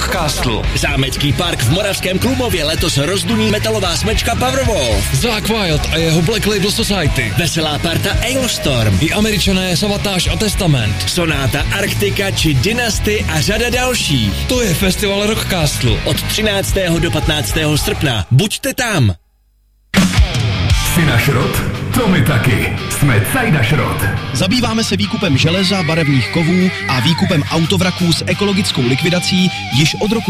Rockcastle. Zámecký park v Moravském Klumově letos rozduní metalová smečka Powerwolf. Zakk Wylde a jeho Black Label Society. Veselá parta Ailstorm. I Američané Savatage a Testament. Sonáta Arktika či Dynasty a řada dalších. To je festival Rockcastle. Od 13. do 15. srpna. Buďte tam. Jsi na šrot? To my taky. Jsme Cajda Šrot. Zabýváme se výkupem železa, barevných kovů a výkupem autovraků s ekologickou likvidací již od roku